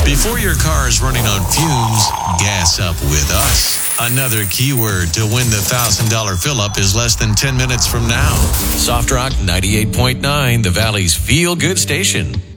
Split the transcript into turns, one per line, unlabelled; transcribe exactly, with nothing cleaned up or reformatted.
Before your car is running on fumes, gas up with us. Another keyword to win the one thousand dollars fill-up is less than ten minutes from now. Soft Rock ninety-eight point nine, the Valley's feel-good station.